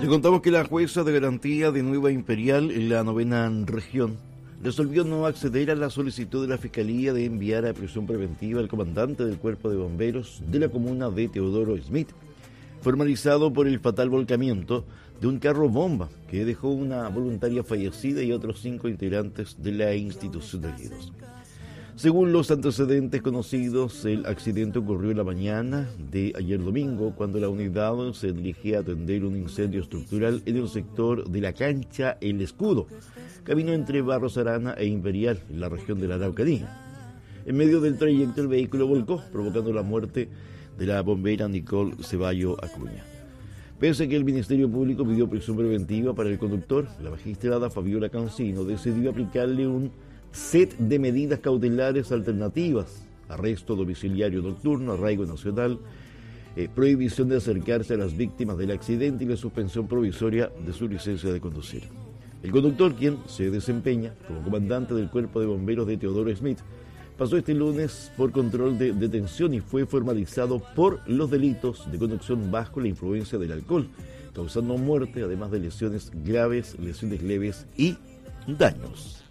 Le contamos que la jueza de garantía de Nueva Imperial en la 9ª región resolvió no acceder a la solicitud de la Fiscalía de enviar a prisión preventiva al comandante del Cuerpo de Bomberos de la comuna de Teodoro Smith, formalizado por el fatal volcamiento de un carro bomba que dejó una voluntaria fallecida y otros 5 integrantes de la institución heridos. Según los antecedentes conocidos, el accidente ocurrió en la mañana de ayer domingo, cuando la unidad se dirigía a atender un incendio estructural en el sector de la cancha El Escudo, camino entre Barros Arana e Imperial, en la región de la Araucanía. En medio del trayecto, el vehículo volcó, provocando la muerte de la bombera Nicole Ceballo Acuña. Pese a que el Ministerio Público pidió prisión preventiva para el conductor, la magistrada Fabiola Cancino decidió aplicarle un set de medidas cautelares alternativas: arresto domiciliario nocturno, arraigo nacional, prohibición de acercarse a las víctimas del accidente y la suspensión provisoria de su licencia de conducir. El conductor, quien se desempeña como comandante del Cuerpo de Bomberos de Teodoro Smith, pasó este lunes por control de detención y fue formalizado por los delitos de conducción bajo la influencia del alcohol, causando muerte, además de lesiones graves, lesiones leves y daños.